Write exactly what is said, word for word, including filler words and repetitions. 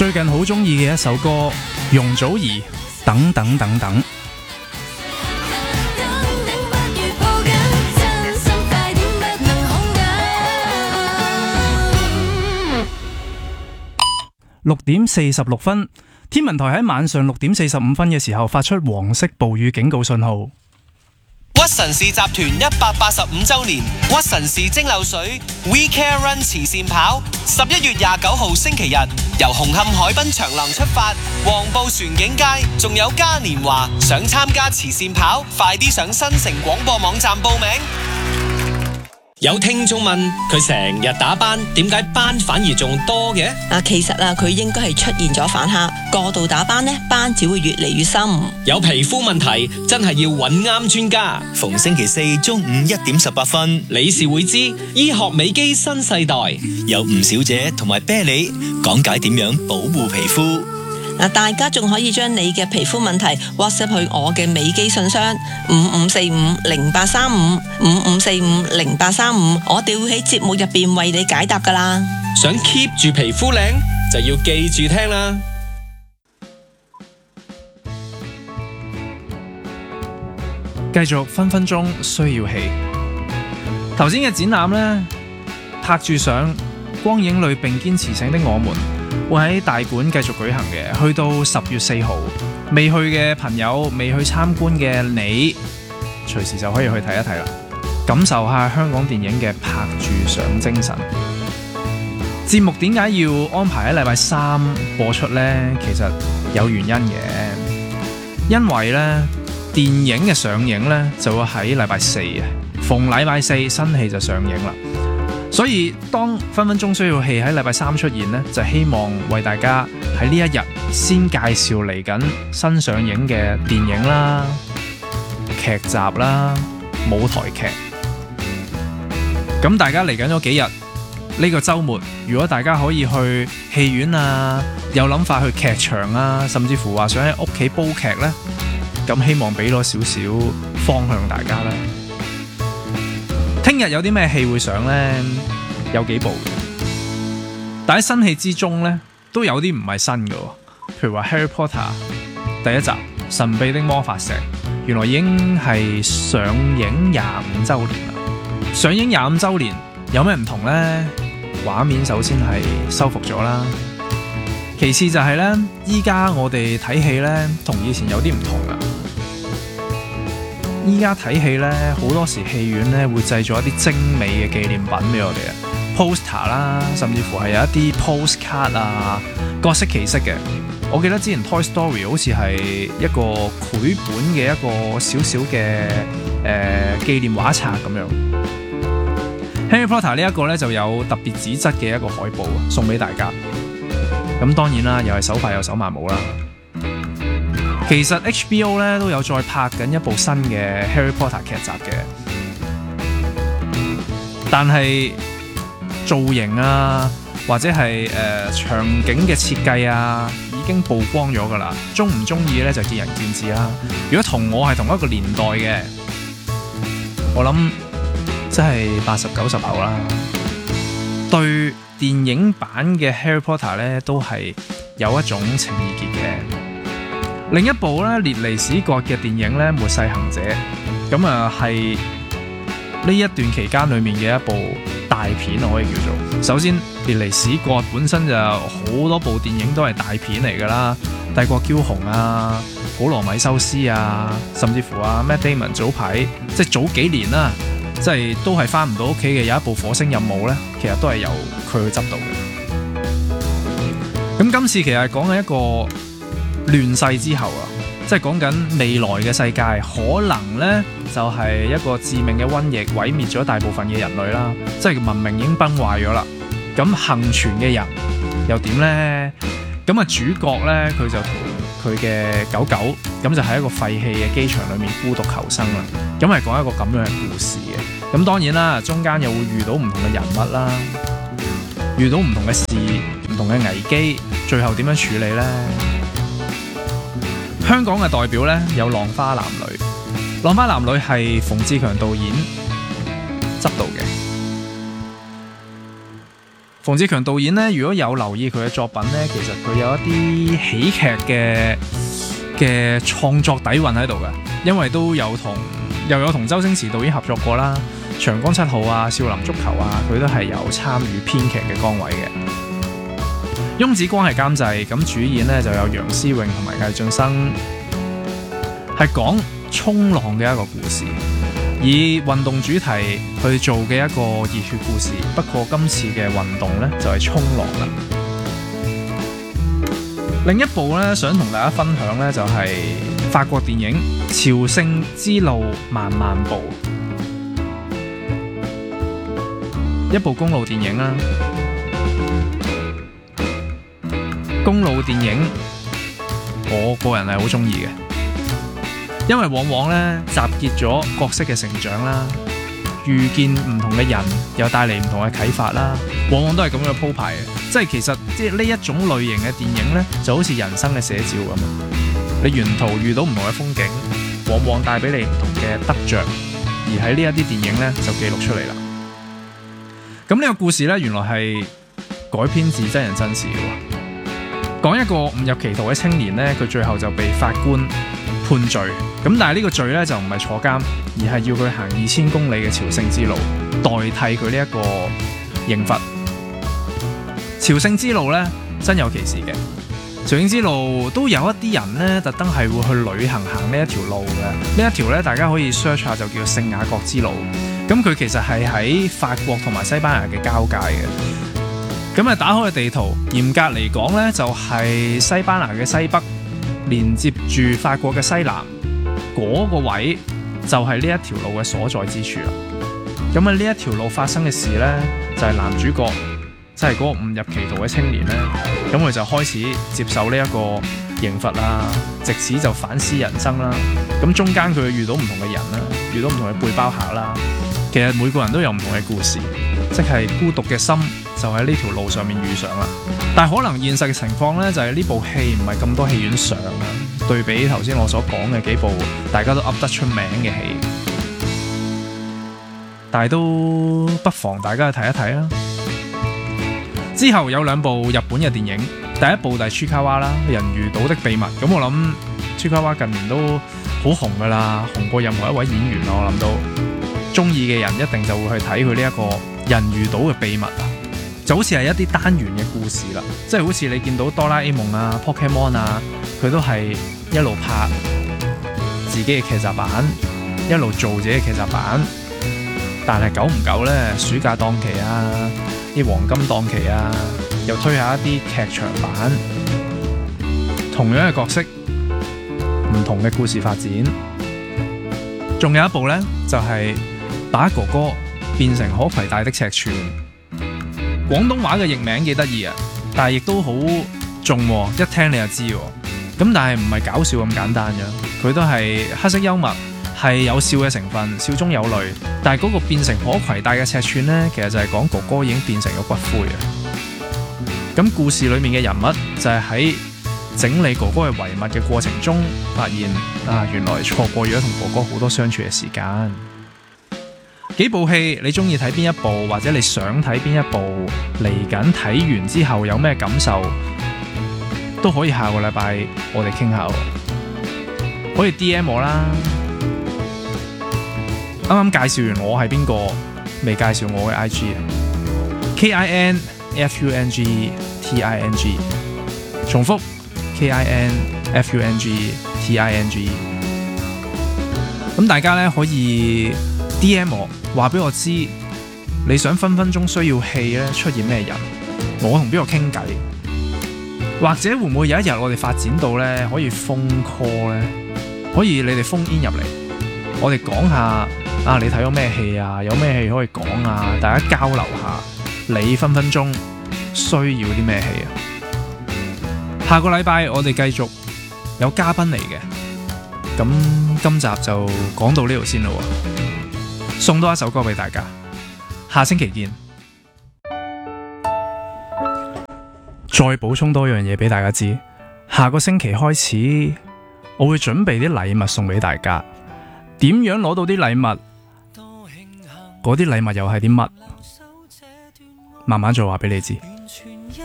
最近好中意嘅一首歌，容祖兒等等等等。六點四十六分，天文台喺晚上六點四十五分嘅時候發出黃色暴雨警告信號。 屈臣氏集團一百八十五周年，屈臣氏蒸餾水 We Care Run 慈善跑，十一月廿九號星期日由紅磡海濱長廊出發，黃埔船景街仲有嘉年華。想參加慈善跑，快啲上新城廣播網站報名。有聽眾問佢成日打斑，點解斑反而仲多嘅？ 啊，其實啊，佢應該係出現咗反黑，過度打斑呢，斑只會越嚟越深。 有皮膚問題，真係要揾啱專家。 逢星期四中午一點十八分， 理事會知醫學美肌新世代， 有吳小姐同埋啤梨講解點樣保護皮膚。 嗱，大家仲可以將你嘅皮膚問題 WhatsApp 去我嘅美肌信箱五五四五零八三五五五四五零八三五，我哋會喺節目入邊為你解答噶啦。 想 keep 住皮膚靚，就要記住聽啦。 繼續分分鐘需要戲。頭先嘅展覽呢，拍住上光影裏並肩馳騁的我們，會喺大館繼續舉行嘅，去到十月四號。未去嘅朋友，未去參觀嘅你，隨時就可以去睇一睇啦，感受下香港電影嘅拍住上精神。節目點解要安排喺禮拜三播出呢？其實有原因嘅，因為呢電影嘅上映呢就會喺禮拜四啊，逢禮拜四新戲就上映啦。所以當分分鐘需要戲喺禮拜三出現呢，就希望為大家喺呢一日先介紹嚟緊新上映嘅電影啦、劇集啦、舞台劇。咁大家嚟緊嗰幾日呢個週末，如果大家可以去戲院啊，有諗法去劇場啊，甚至乎話想喺屋企煲劇呢，咁希望俾多少少方向大家啦。聽日有啲咩戲會上呢？有幾部嘅，但喺新戲之中呢，都有啲唔係新嘅，譬如話《Harry Potter》第一集《神秘的魔法石》，原來已經係上映廿五週年啦。上映廿五週年有咩唔同呢？畫面首先係修復咗啦，其次就係呢，依家我哋睇戲呢，同以前有啲唔同啦。依家睇戲呢，好多時戲院呢會製造一啲精美嘅紀念品俾我哋啊 ，poster 啦，甚至乎係有一啲 postcard 啊，各式其式嘅。我記得之前 Toy Story 好似係一個繪本嘅一個小小嘅誒紀念畫冊咁樣。Harry Potter 呢一個呢就有特別紙質嘅一個海報送俾大家。咁當然啦，又係手快有手慢冇啦。其實 H B O 咧都有再拍緊一部新嘅 Harry Potter 劇集嘅，但係造型啊或者係誒、呃、場景嘅設計啊已經曝光咗噶啦，中唔中意咧就見仁見智啦。如果同我係同一個年代嘅，我諗真係八十九十後啦。對電影版嘅 Harry Potter 咧都係有一種情意結嘅。另一部咧列尼史葛嘅電影咧《末世行者》，咁啊係呢一段期間裏面嘅一部大片，我可以叫做。首先列尼史葛本身就好多部電影都係大片嚟噶啦，《帝國驕雄》啊，《普羅米修斯》啊，甚至乎啊 Matt Damon 早排即係早幾年啦，即係都係翻唔到屋企嘅有一部《火星任務》咧，其實都係由佢去執導嘅。咁今次其實係講緊一個亂世之後啊，即係講緊未來嘅世界，可能呢就係一個致命嘅瘟疫毀滅咗大部分嘅人類啦，即係文明已經崩壞咗啦。咁幸存嘅人又點呢？咁啊主角呢，佢就同佢嘅狗狗，咁就喺一個廢棄嘅機場裏面孤獨求生啦。咁係講一個咁樣嘅故事嘅。咁當然啦，中間又會遇到唔同嘅人物啦，遇到唔同嘅事、唔同嘅危機，最後點樣處理呢？香港嘅代表呢，有《浪花男女》，《浪花男女》係馮志強導演執導嘅。 馮志強導演咧，如果有留意佢嘅作品咧，其實佢有一啲喜劇嘅嘅創作底蘊喺度嘅，因為都有同又有同周星馳導演合作過啦，《長江七號》啊，《少林足球》啊，佢都係有參與編劇嘅崗位嘅。翁子光係監製，咁主演咧就有楊思穎同埋魏浚笙，係講衝浪嘅一個故事，以運動主題去做嘅一個熱血故事。不過今次嘅運動咧就係衝浪啦。另一部咧想同大家分享咧就係法國電影《朝聖之路漫漫步》，一部公路電影啦。公路電影我個人係好中意嘅，因為往往咧集結咗角色嘅成長啦，遇見唔同嘅人又帶嚟唔同嘅啟發啦，往往都係咁樣鋪排嘅。即係其實即係呢一種類型嘅電影咧，就好似人生嘅寫照咁。你沿途遇到唔同嘅風景，往往帶俾你唔同嘅得着，而喺呢一啲電影咧就記錄出嚟啦。咁呢個故事咧原來係改編自真人真事嘅。講一個誤入歧途嘅青年咧，佢最後就被法官判罪。咁但係呢個罪咧就唔係坐監，而係要佢行二千公里嘅朝聖之路，代替佢呢一個刑罰。朝聖之路咧真有其事嘅，朝聖之路都有一啲人咧特登係會去旅行行呢一條路嘅。呢一條咧大家可以 search 下，就叫聖雅各之路。咁佢其實係喺法國同埋西班牙嘅交界嘅。咁啊，打開個地圖，嚴格嚟講咧，就係西班牙嘅西北，連接住法國嘅西南嗰個位，就係呢一條路嘅所在之處啦。咁啊，呢一條路發生嘅事咧，就係男主角，即係嗰個誤入歧途嘅青年咧，咁佢就開始接受呢一個刑罰啦，藉此就反思人生啦。咁中間佢遇到唔同嘅人啦，遇到唔同嘅背包客啦。其實每個人都有唔同嘅故事，即係孤獨嘅心就喺呢條路上面遇上啦。但係可能現實嘅情況呢，就係呢部戲唔係咁多戲院上啊。對比頭先我所講嘅幾部大家都噏得出名嘅戲，但係都不妨大家去睇一睇啦。之後有兩部日本嘅電影，第一部就係《Chikawa》啦，《人魚島的秘密》。咁我諗《Chikawa》近年都好紅噶啦，紅過任何一位演員啦。我諗到中意嘅人一定就會去睇佢呢一個《人魚島嘅秘密》啊，就好似係一啲單元嘅故事啦，即係好似你見到哆啦 A 夢啊、Pokemon 啊，佢都係一路拍自己嘅劇集版，一路做自己嘅劇集版。但係久唔久呢，暑假檔期啊，啲黃金檔期啊，又推下一啲劇場版，同樣嘅角色，唔同嘅故事發展。仲有一部呢，就係、是。把哥哥變成可攜帶的尺寸，廣東話嘅譯名幾得意啊，但係亦都好重，一聽你就知。咁但係唔係搞笑咁簡單嘅，佢都係黑色幽默，係有笑嘅成分，笑中有淚。但係嗰個變成可攜帶嘅尺寸呢，其實就係講哥哥已經變成咗骨灰啊。咁故事裡面嘅人物就係喺整理哥哥嘅遺物嘅過程中，發現啊，原來錯過咗同哥哥好多相處嘅時間。幾部戲你中意睇邊一部，或者你想睇邊一部，嚟緊睇完之後有咩感受，都可以下個禮拜我哋傾下，可以 D M 我啦。啱啱介紹完我係邊個，未介紹我嘅 I G 啊 ，K I N F U N G T I N G， 重複 K I N F U N G T I N G。咁大家咧可以 D M 我。話俾我知，你想分分鐘需要戲咧出現咩人？我同邊個傾偈？或者會唔會有一日我哋發展到咧可以 phone call 咧？可以你哋 phone in 入嚟，我哋講下啊，你睇咗咩戲啊？有咩戲可以講啊？大家交流下，你分分鐘需要啲咩戲啊？下個禮拜我哋繼續有嘉賓嚟嘅，咁今集就講到呢度先啦。送多一首歌俾大家，下星期見。再補充多樣嘢俾大家知，下個星期開始，我會準備啲禮物送俾大家。點樣攞到啲禮物？嗰啲禮物又係啲乜？ 慢慢再話俾你知。